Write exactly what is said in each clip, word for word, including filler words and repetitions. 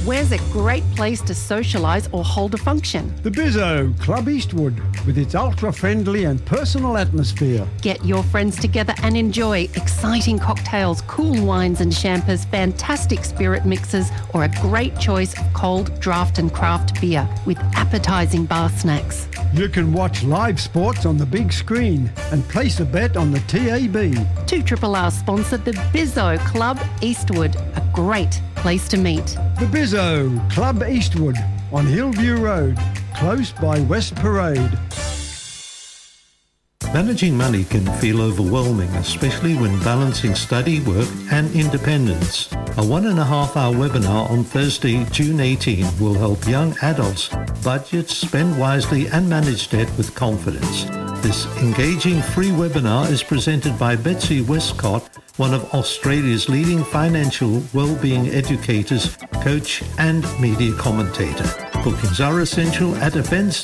Where's a great place to socialise or hold a function? The Bizzo, Club Eastwood, with its ultra-friendly and personal atmosphere. Get your friends together and enjoy exciting cocktails, cool wines and champers, fantastic spirit mixes, or a great choice of cold draft and craft beer with appetising bar snacks. You can watch live sports on the big screen and place a bet on the T A B. two R R sponsor the Bizzo Club Eastwood, a great place to meet. The Bizzo, Club Eastwood, on Hillview Road, close by West Parade. Managing money can feel overwhelming, especially when balancing study, work and independence. A one and a half hour webinar on Thursday, June eighteenth will help young adults budget, spend wisely and manage debt with confidence. This engaging free webinar is presented by Betsy Westcott, one of Australia's leading financial well-being educators, coach and media commentator. Bookings are essential at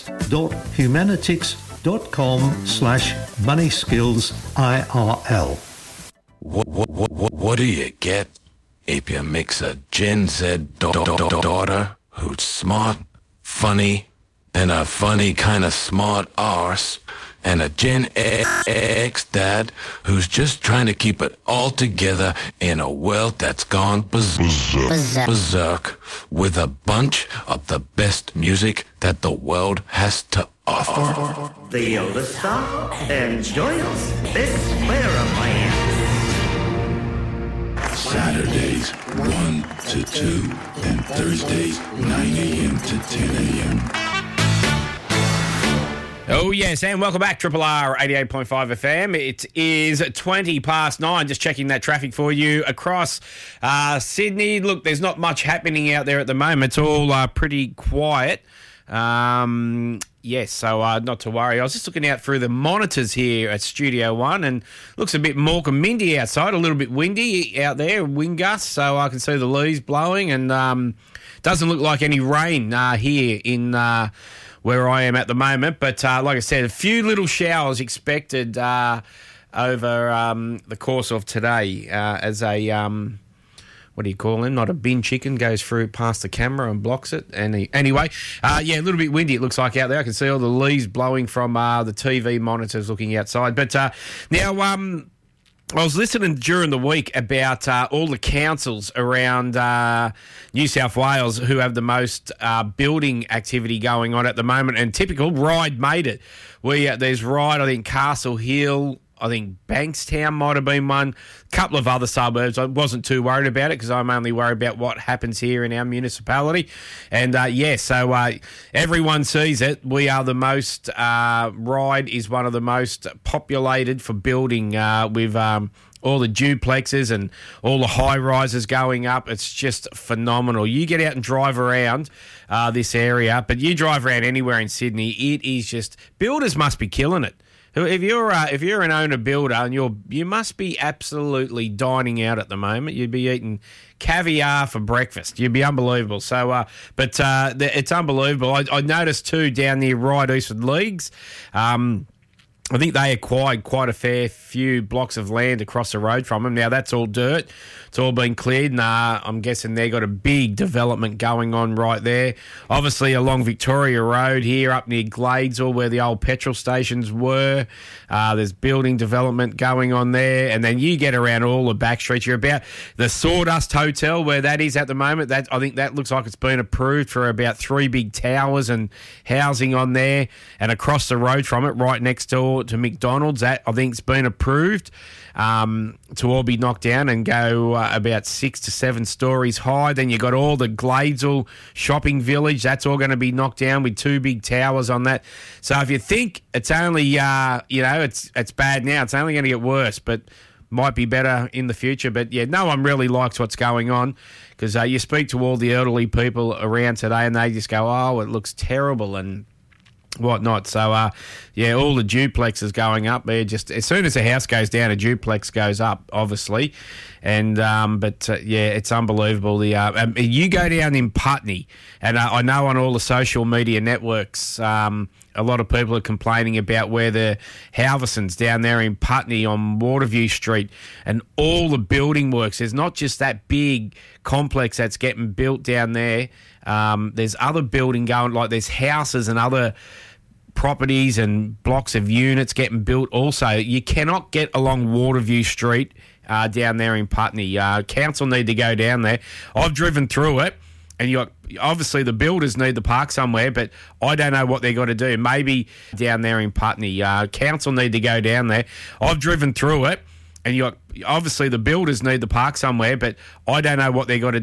events.humanitics.com slash money skills I R L. What, what, what, what, what do you get if you mix a Gen Z da- da- da- daughter who's smart, funny, and a funny kind of smart arse, and a Gen X dad who's just trying to keep it all together in a world that's gone berserk, berserk. berserk with a bunch of the best music that the world has to offer? The Yoga Star and join us this Clara Plan. Saturdays one to two and Thursdays nine a.m. to ten a.m. Oh, yes, and welcome back, Triple R eighty-eight point five F M. It is twenty past nine, just checking that traffic for you across uh, Sydney. Look, there's not much happening out there at the moment. It's all uh, pretty quiet. Um, yes, so uh, not to worry. I was just looking out through the monitors here at Studio One, and looks a bit more windy outside, a little bit windy out there, wind gusts, so I can see the leaves blowing, and um, doesn't look like any rain uh, here in... Uh, where I am at the moment. But uh, like I said, a few little showers expected uh, over um, the course of today uh, as a, um, what do you call him? Not a bin chicken, goes through past the camera and blocks it. Any, anyway, uh, yeah, a little bit windy it looks like out there. I can see all the leaves blowing from uh, the T V monitors looking outside. But uh, now... Um, I was listening during the week about uh, all the councils around uh, New South Wales who have the most uh, building activity going on at the moment, and typical, Ryde made it. We uh, There's Ryde, I think Castle Hill, I think Bankstown might have been one, a couple of other suburbs. I wasn't too worried about it because I'm only worried about what happens here in our municipality. And, uh, yeah, so uh, everyone sees it. We are the most, uh, Ryde is one of the most populated for building uh, with um, all the duplexes and all the high-rises going up. It's just phenomenal. You get out and drive around uh, this area, but you drive around anywhere in Sydney, it is just, builders must be killing it. If you're uh, if you're an owner builder and you're you must be absolutely dining out at the moment. You'd be eating caviar for breakfast. You'd be unbelievable. So, uh, but uh, it's unbelievable. I, I noticed too down near Ryde Eastwood Leagues. Um, I think they acquired quite a fair few blocks of land across the road from them. Now, that's all dirt. It's all been cleared, and uh, I'm guessing they've got a big development going on right there. Obviously, along Victoria Road here, up near Gladesville, where the old petrol stations were, uh, there's building development going on there. And then you get around all the back streets. You're about the Sawdust Hotel, where that is at the moment. That I think that looks like it's been approved for about three big towers and housing on there. And across the road from it, right next door to McDonald's, that I think it's been approved um, to all be knocked down and go uh, about six to seven stories high. Then you got all the Gladesville shopping village, that's all going to be knocked down with two big towers on that. So if you think it's only uh, you know it's it's bad now, it's only going to get worse, but might be better in the future. But yeah, no one really likes what's going on because uh, you speak to all the elderly people around today and they just go, oh, it looks terrible and whatnot. So, uh, yeah, all the duplexes going up there. Just as soon as a house goes down, a duplex goes up, obviously. And um, but uh, yeah, it's unbelievable. The uh, um, you go down in Putney, and uh, I know on all the social media networks um, a lot of people are complaining about where the Halversons down there in Putney on Waterview Street and all the building works. There's not just that big complex that's getting built down there. Um, there's other building going, like there's houses and other properties and blocks of units getting built also. You cannot get along Waterview Street uh, down there in Putney. Uh, council need to go down there. I've driven through it. And you obviously the builders need to park somewhere, but I don't know what they're going to do. Maybe down there in Putney, uh, council need to go down there. I've driven through it, and you obviously the builders need to park somewhere, but I don't know what they're going to do.